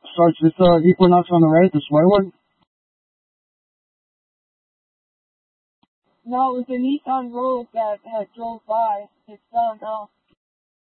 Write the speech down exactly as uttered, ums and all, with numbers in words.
Starts with uh, Equinox on the right, the white one? No, it was a Nissan Rogue that had drove by. It's gone now.